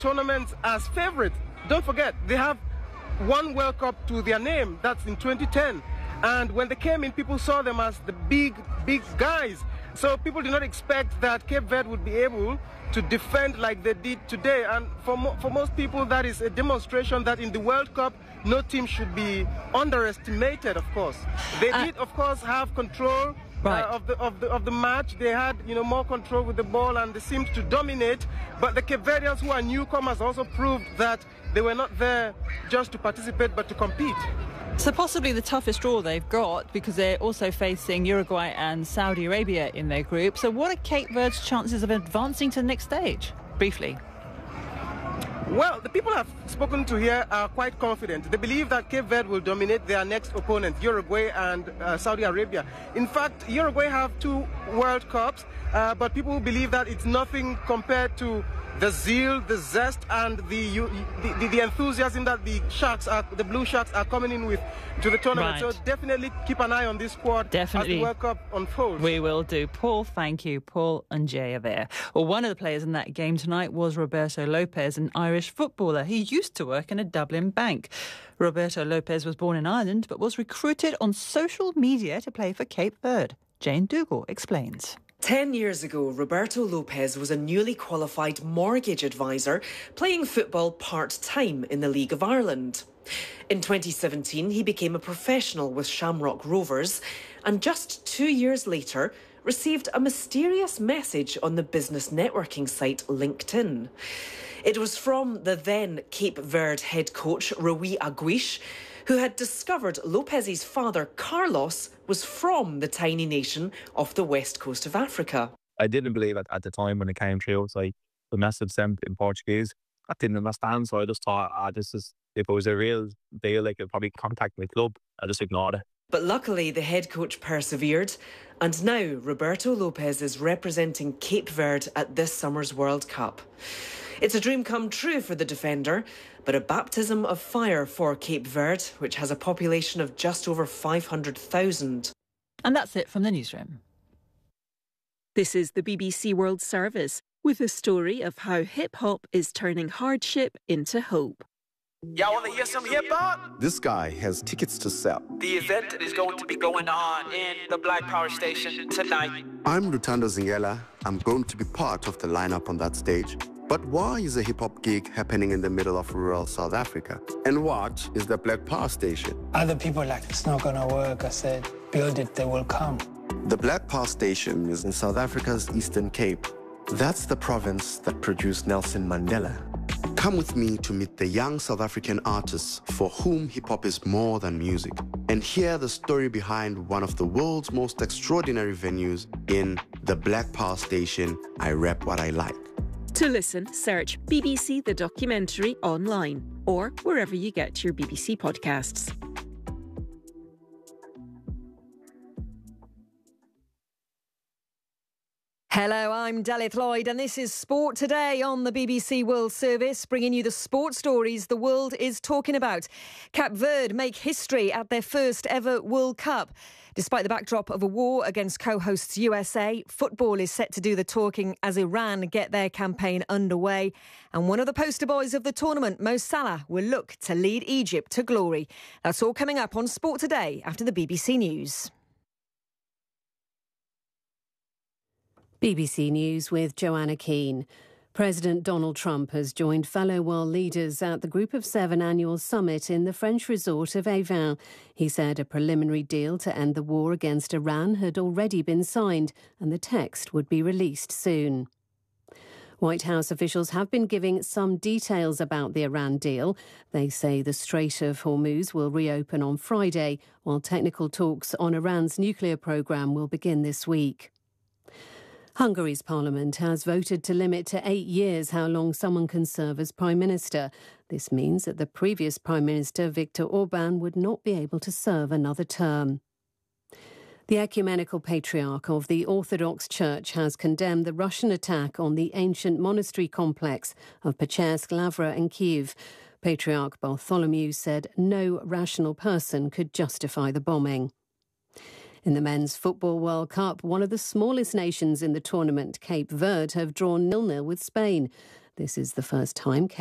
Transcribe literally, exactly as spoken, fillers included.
tournament as favourites. Don't forget, they have one World Cup to their name. That's in twenty ten. And when they came in, people saw them as the big, big guys. So people did not expect that Cape Verde would be able to defend like they did today. And for, mo for most people, that is a demonstration that in the World Cup, no team should be underestimated, of course. They uh, did, of course, have control right. uh, of, the, of, the, of the match. They had, you know, more control with the ball and they seemed to dominate. But the Cape Verdeans, who are newcomers, also proved that they were not there just to participate, but to compete. So possibly the toughest draw they've got, because they're also facing Uruguay and Saudi Arabia in their group. So what are Cape Verde's chances of advancing to the next stage? Briefly. Well, the people I've spoken to here are quite confident. They believe that Cape Verde will dominate their next opponent, Uruguay and uh, Saudi Arabia. In fact, Uruguay have two World Cups, uh, but people believe that it's nothing compared to the zeal, the zest, and the, the, the, the enthusiasm that the Sharks, are, the Blue Sharks, are coming in with to the tournament. Right. So definitely keep an eye on this squad definitely. as the World Cup unfolds. We will do. Paul, thank you. Paul and Jay are there. Well, one of the players in that game tonight was Roberto Lopez, an Irish footballer. He used to work in a Dublin bank. Roberto Lopez was born in Ireland, but was recruited on social media to play for Cape Verde. Jane Dougal explains. Ten years ago, Roberto Lopez was a newly qualified mortgage advisor playing football part-time in the League of Ireland. In twenty seventeen, he became a professional with Shamrock Rovers and just two years later received a mysterious message on the business networking site LinkedIn. It was from the then Cape Verde head coach Rui Aguish, who had discovered Lopez's father, Carlos, was from the tiny nation off the west coast of Africa. I didn't believe it at the time when it came through. It was like the message sent in Portuguese. I didn't understand, so I just thought, ah, this is, if it was a real deal, like, I'd probably contact my club. I just ignored it. But luckily, the head coach persevered, and now Roberto Lopez is representing Cape Verde at this summer's World Cup. It's a dream come true for the defender, but a baptism of fire for Cape Verde, which has a population of just over five hundred thousand. And that's it from the newsroom. This is the B B C World Service, with a story of how hip-hop is turning hardship into hope. Y'all want to hear some hip-hop? This guy has tickets to sell. The event is going to be going on in the Black Power Station tonight. I'm Lutando Zingela. I'm going to be part of the lineup on that stage. But why is a hip-hop gig happening in the middle of rural South Africa? And what is the Black Power Station? Other people are like, it's not going to work. I said, build it, they will come. The Black Power Station is in South Africa's Eastern Cape. That's the province that produced Nelson Mandela. Come with me to meet the young South African artists for whom hip-hop is more than music, and hear the story behind one of the world's most extraordinary venues in the Black Power Station, I Rap What I Like. To listen, search B B C The Documentary online or wherever you get your B B C podcasts. Hello, I'm Delith Lloyd and this is Sport Today on the B B C World Service, bringing you the sports stories the world is talking about. Cape Verde make history at their first ever World Cup. Despite the backdrop of a war against co-hosts U S A, football is set to do the talking as Iran get their campaign underway. And one of the poster boys of the tournament, Mo Salah, will look to lead Egypt to glory. That's all coming up on Sport Today after the B B C News. B B C News with Joanna Keane. President Donald Trump has joined fellow world leaders at the Group of Seven annual summit in the French resort of Evin. He said a preliminary deal to end the war against Iran had already been signed and the text would be released soon. White House officials have been giving some details about the Iran deal. They say the Strait of Hormuz will reopen on Friday, while technical talks on Iran's nuclear program will begin this week. Hungary's parliament has voted to limit to eight years how long someone can serve as prime minister. This means that the previous prime minister, Viktor Orban, would not be able to serve another term. The ecumenical patriarch of the Orthodox Church has condemned the Russian attack on the ancient monastery complex of Pechersk Lavra in Kyiv. Patriarch Bartholomew said no rational person could justify the bombing. In the Men's Football World Cup, one of the smallest nations in the tournament, Cape Verde, have drawn nil nil with Spain. The This is the first time